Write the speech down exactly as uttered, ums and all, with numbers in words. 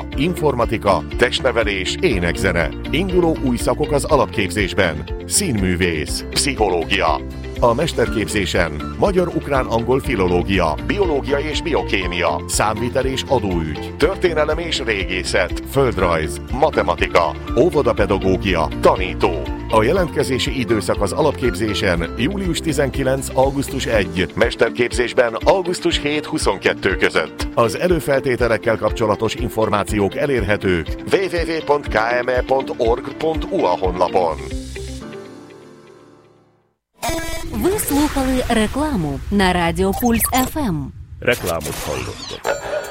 biológia, informatika, testnevelés, énekzene. Induló új szakok az alapképzésben. Színművész, pszichológia. A mesterképzésen magyar-ukrán-angol filológia, biológia és biokémia, számvitel és adóügy, történelem és régészet, földrajz, matematika, óvodapedagógia, tanító. A jelentkezési időszak az alapképzésen július tizenkilenc augusztus elseje, mesterképzésben augusztus hetedike huszonkettő között. Az előfeltételekkel kapcsolatos információk elérhetők double-u double-u double-u pont k m e pont org pont u a honlapon. Ви слухали рекламу на Радіо Пульс еф ем. Рекламу hallottak.